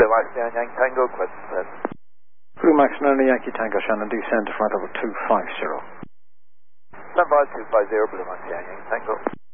Blue Mike Sierra Yankee Tango, question 10. Blue Max Nona Yankee Tango Shannon, descend to flight level 250. Stand by 250, Blue Mike Sierra Yankee Tango.